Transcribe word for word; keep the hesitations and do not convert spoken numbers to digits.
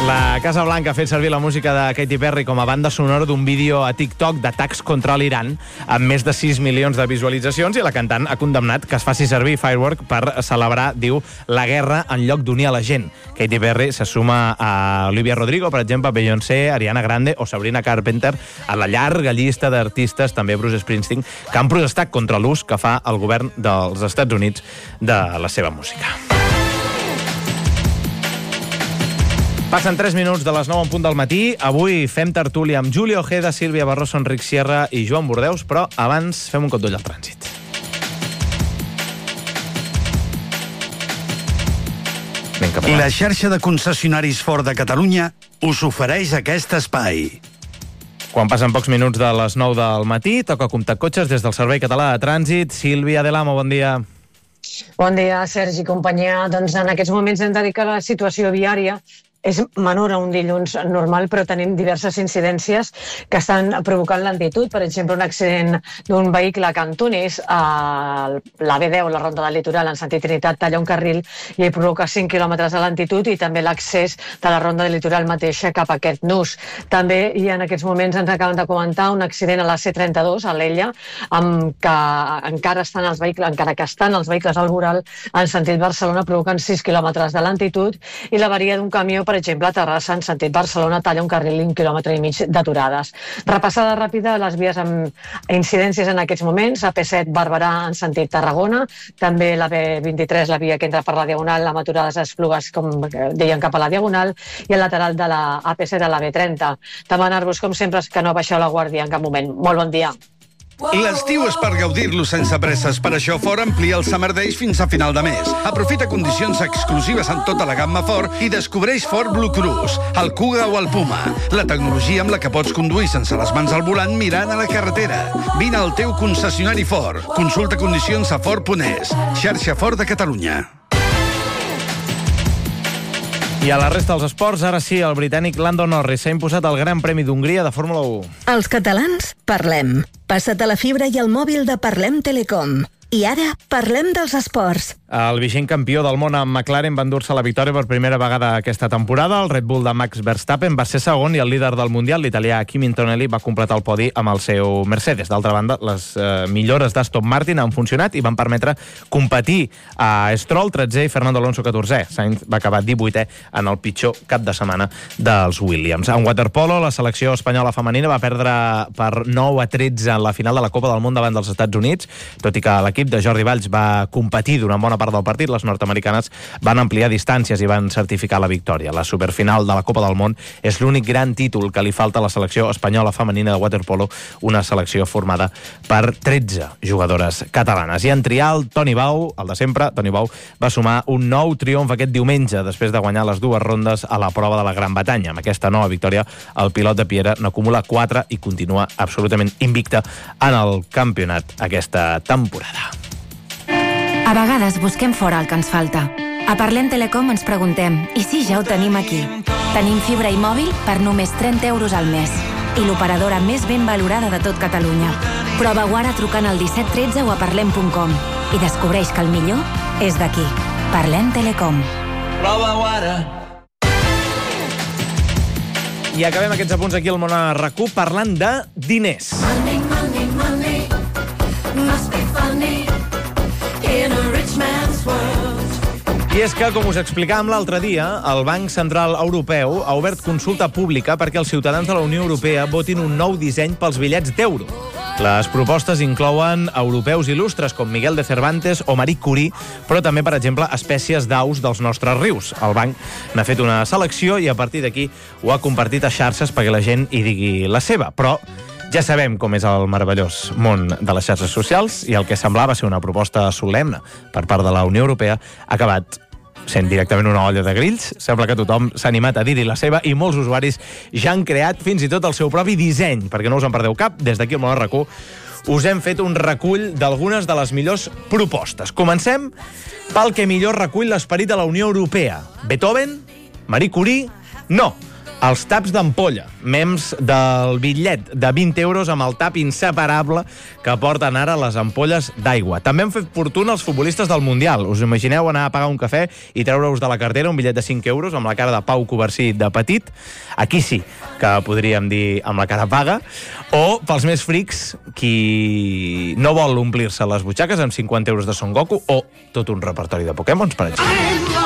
La Casa Blanca ha fet servir la música de Katy Perry com a banda sonora d'un vídeo a TikTok d'atacs contra l'Iran amb més de sis milions de visualitzacions, i la cantant ha condemnat que es faci servir Firework per celebrar, diu, la guerra en lloc d'unir a la gent. Katy Perry se suma a Olivia Rodrigo, per exemple, Beyoncé, Ariana Grande o Sabrina Carpenter a la llarga llista d'artistes, també Bruce Springsteen, que han protestat contra l'ús que fa el govern dels Estats Units de la seva música. Passen tres minuts de les nou en punt del matí. Avui fem tertúlia amb Juli Ojeda, Sílvia Barroso, Enric Sierra i Joan Bordeus, però abans fem un cop d'ull al trànsit. La xarxa de concessionaris Ford de Catalunya us ofereix aquest espai. Quan passen pocs minuts de les nou del matí, toca comptar cotxes des del Servei Català de Trànsit. Sílvia Delamo, bon dia. Bon dia, Sergi i companyia. Doncs en aquests moments hem de dir que la situació viària és menor a un dilluns normal, però tenim diverses incidències que estan provocant lentitud. Per exemple, un accident d'un vehicle a Cantunis, a la B deu, la ronda del litoral, en sentit Trinitat, talla un carril i hi provoca cinc quilòmetres de lentitud, i també l'accés de la ronda del litoral mateixa cap a aquest nus. També, i en aquests moments ens acaben de comentar, un accident a la C trenta-dos, a l'Ella, amb que encara estan els vehicles, encara que estan els vehicles al voral en sentit Barcelona, provocant sis quilòmetres de lentitud, i l'avaria d'un camió, per exemple, a Terrassa, en sentit Barcelona, talla un carril i un quilòmetre i mig d'aturades. Repassada ràpida les vies amb incidències en aquests moments: a P set Barberà en sentit Tarragona, també la B vint-i-tres, la via que entra per la Diagonal, amb aturades a Esplugues, com deien, cap a la Diagonal, i el lateral de la A P set a la B trenta. Demanar-vos, com sempre, que no baixeu la guàrdia en cap moment. Molt bon dia. L'estiu és per gaudir-lo sense presses. Per això Ford amplia el Summer Days fins a final de mes. Aprofita condicions exclusives en tota la gamma Ford i descobreix Ford Blue Cruise, el Kuga o el Puma. La tecnologia amb la que pots conduir sense les mans al volant mirant a la carretera. Vine al teu concessionari Ford. Consulta condicions a Ford punt es. Xarxa Ford de Catalunya. I a la resta dels esports, ara sí, el britànic Lando Norris s'ha imposat al Gran Premi d'Hongria de Fórmula u. Els catalans parlem. Passa't a la fibra i al mòbil de Parlem Telecom. I ara parlem dels esports. El vigent campió del món amb McLaren va endur-se la victòria per primera vegada aquesta temporada. El Red Bull de Max Verstappen va ser segon i el líder del Mundial, l'italià Kimi Antonelli, va completar el podi amb el seu Mercedes. D'altra banda, les eh, millores d'Aston Martin han funcionat i van permetre competir a Stroll, tretzè, i Fernando Alonso, catorzè. Sainz va acabar divuitè en el pitjor cap de setmana dels Williams. En waterpolo, la selecció espanyola femenina va perdre per nou a tretze en la final de la Copa del Món davant dels Estats Units. Tot i que l'equip de Jordi Valls va competir durant bona part del partit, les nord-americanes van ampliar distàncies i van certificar la victòria. La superfinal de la Copa del Món és l'únic gran títol que li falta a la selecció espanyola femenina de waterpolo, una selecció formada per tretze jugadores catalanes. I en trial, Toni Bau, el de sempre, Toni Bau, va sumar un nou triomf aquest diumenge després de guanyar les dues rondes a la prova de la Gran Bretanya. Amb aquesta nova victòria, el pilot de Piera n'acumula quatre i continua absolutament invicte en el campionat aquesta temporada. A vegades busquem fora el que ens falta. A Parlem Telecom ens preguntem, i si ja ho tenim aquí? Tenim fibra i mòbil per només trenta euros al mes. I l'operadora més ben valorada de tot Catalunya. Prova-ho ara trucant al disset tretze o a parlem punt com i descobreix que el millor és d'aquí. Parlem Telecom. Prova-ho ara. I acabem aquests apunts aquí al Món a RAC u parlant de diners. Money, money, money, must be funny. In a rich man's world. I és que, com us explicàvem l'altre dia, el Banc Central Europeu ha obert consulta pública perquè els ciutadans de la Unió Europea votin un nou disseny pels bitllets d'euro. Les propostes inclouen europeus il·lustres com Miguel de Cervantes o Marie Curie, però també, per exemple, espècies d'aus dels nostres rius. El banc n'ha fet una selecció i a partir d'aquí ho ha compartit a xarxes perquè la gent hi digui la seva. Però ja sabem com és el meravellós món de les xarxes socials i el que semblava ser una proposta solemne per part de la Unió Europea ha acabat sent directament una olla de grills. Sembla que tothom s'ha animat a dir-hi la seva i molts usuaris ja han creat fins i tot el seu propi disseny. Perquè no us en perdeu cap, des d'aquí al Món a RAC u us hem fet un recull d'algunes de les millors propostes. Comencem pel que millor recull l'esperit de la Unió Europea. Beethoven? Marie Curie? No. Els taps d'ampolla, mems del bitllet de vint euros amb el tap inseparable que porten ara les ampolles d'aigua. També han fet fortuna els futbolistes del Mundial. Us imagineu anar a pagar un cafè i treure-us de la cartera un bitllet de cinc euros amb la cara de Pau Covarsí de petit? Aquí sí que podríem dir amb la cara paga. O, pels més frics, qui no vol omplir-se les butxaques amb cinquanta euros de Son Goku o tot un repertori de Pokémons, per exemple.